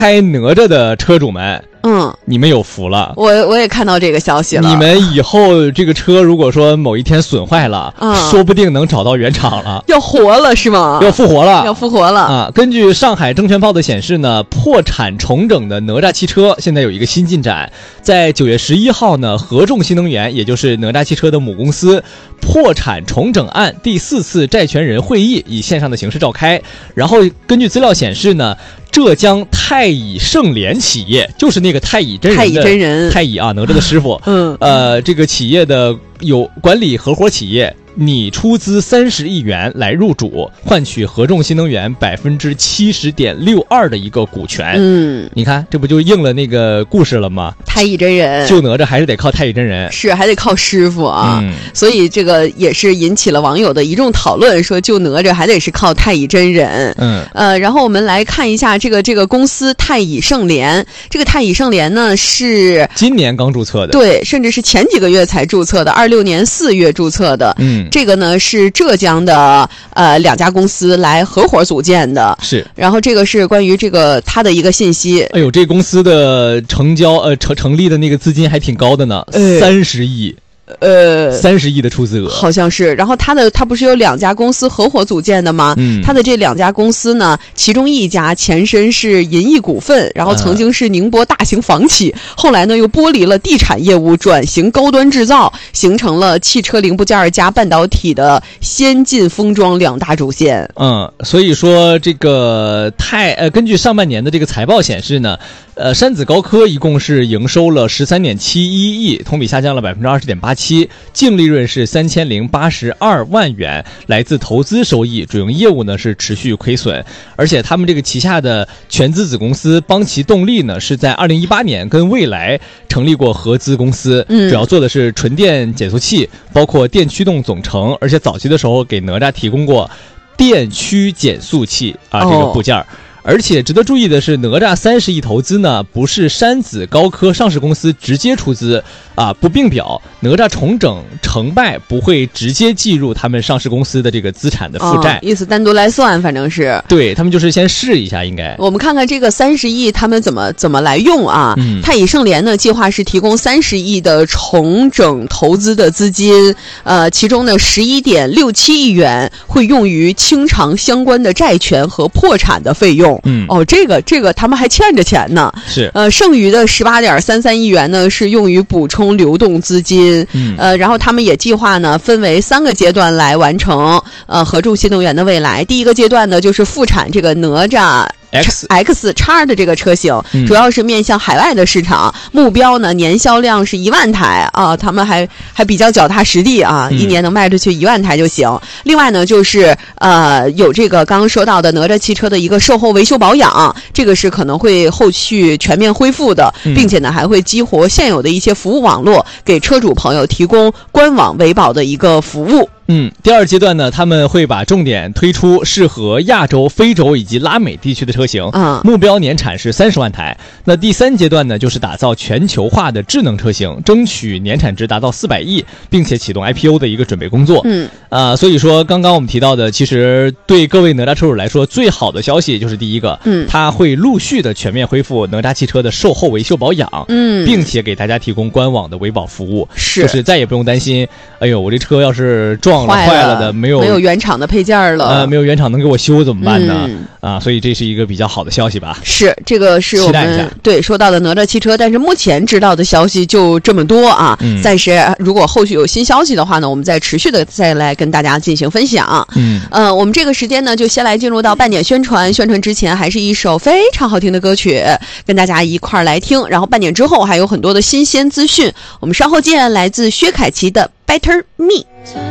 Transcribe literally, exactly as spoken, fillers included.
开哪吒的车主们， 嗯， 你们有福了。 我我也看到这个消息了。 你们以后这个车如果说某一天损坏了， 嗯， 说不定能找到原厂了， 要活了是吗？ 要复活了， 要复活了啊！根据上海证券报的显示呢，破产重整的哪吒汽车现在有一个新进展，在九月十一号呢，合众新能源也就是哪吒汽车的母公司破产重整案第四次债权人会议以线上的形式召开。然后根据资料显示呢，浙江太乙盛联企业，就是那个太乙真人的太乙真人太乙啊，哪吒的师傅， 嗯， 呃，这个企业的有管理合伙企业拟出资三十亿元来入主，换取合众新能源百分之七十点六二的一个股权。 嗯， 你看，这不就应了那个故事了吗？ 太乙真人救哪吒还是得靠太乙真人， 是还得靠师傅啊。 嗯， 所以这个也是引起了网友的一众讨论，说救哪吒还得是靠太乙真人。 嗯， 呃，然后我们来看一下这个这个公司太乙盛联，这个太乙盛联呢是今年刚注册的， 对，甚至是前几个月才注册的，二六年四月注册的。 嗯， 这个呢是浙江的呃两家公司来合伙组建的， 是。 然后这个是关于这个它的一个信息。 哎呦，这公司的成交呃成成立的那个资金还挺高的呢，三十亿。 呃， 三十亿的出资额， 好像是。然后他的他不是有两家公司合伙组建的吗？ 嗯， 他的这两家公司呢，其中一家前身是银翼股份，然后曾经是宁波大型房企，嗯、后来呢又剥离了地产业务，转型高端制造，形成了汽车零部件加半导体的先进封装两大主线。 嗯，所以说这个太呃，根据上半年的这个财报显示呢，呃，山子高科一共是营收了十三点七一亿，同比下降了百分之二十点八七，净利润是三千零八十二万元，来自投资收益，主营业务呢是持续亏损，而且他们这个旗下的全资子公司邦奇动力呢是在二零一八年跟蔚来成立过合资公司， 嗯， 主要做的是纯电减速器，包括电驱动总成，而且早期的时候给哪吒提供过电驱减速器啊这个部件。哦，而且值得注意的是，哪吒三十亿投资呢，不是山子高科上市公司直接出资啊，不并表。哪吒重整成败不会直接计入他们上市公司的这个资产的负债， 哦，意思单独来算，反正是对他们就是先试一下，应该。 我们看看这个三十亿他们怎么怎么来用啊？ 嗯， 太乙盛联呢计划是提供三十亿的重整投资的资金，呃，其中呢十一点六七亿元会用于清偿相关的债权和破产的费用。 嗯， 哦，这个这个他们还欠着钱呢。 是， 呃，剩余的十八点三三亿元呢是用于补充流动资金。 嗯， 呃，然后他们也计划呢分为三个阶段来完成呃合众新能源的未来。第一个阶段呢就是复产这个哪吒X X 叉的这个车型， 嗯， 主要是面向海外的市场，目标呢年销量是一万台啊，他们还还比较脚踏实地啊， 嗯， 一年能卖出去一万台就行。另外呢就是呃有这个刚刚说到的哪吒汽车的一个售后维修保养，这个是可能会后续全面恢复的， 嗯， 并且呢还会激活现有的一些服务网络，给车主朋友提供官网维保的一个服务。 嗯，第二阶段呢，他们会把重点推出适合亚洲、非洲以及拉美地区的车型， 嗯， 目标年产是三十万台。那第三阶段呢，就是打造全球化的智能车型，争取年产值达到四百亿，并且启动 I P O 的一个准备工作。 嗯， 啊、呃，所以说刚刚我们提到的，其实对各位哪吒车主来说，最好的消息就是第一个， 嗯， 它会陆续的全面恢复哪吒汽车的售后维修保养， 嗯， 并且给大家提供官网的维保服务， 是， 就是再也不用担心，哎呦，我这车要是撞了、坏了的。没有没有原厂的配件了， 呃，没有原厂能给我修怎么办呢？ 嗯、 啊，所以这是一个比较好的消息吧？ 是，这个是我们对说到的哪吒汽车，但是目前知道的消息就这么多啊。 嗯， 暂时如果后续有新消息的话呢，我们再持续的再来跟大家进行分享。 嗯， 呃，我们这个时间呢，就先来进入到半点宣传，宣传之前还是一首非常好听的歌曲，跟大家一块儿来听。然后半点之后还有很多的新鲜资讯，我们稍后见。来自薛凯琪的《Better Me》。